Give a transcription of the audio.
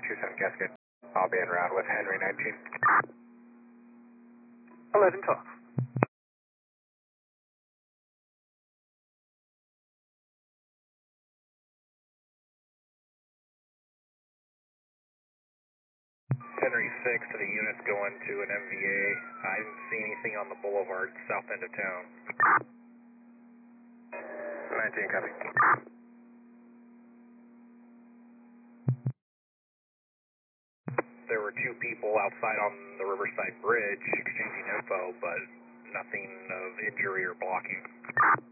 27 Cascade. I'll be en route with Henry 19. 11-12. Henry 6 to the units going to an MVA. I didn't see anything on the boulevard, south end of town. 19 copy. There were two people outside on the Riverside Bridge exchanging info, but nothing of injury or blocking.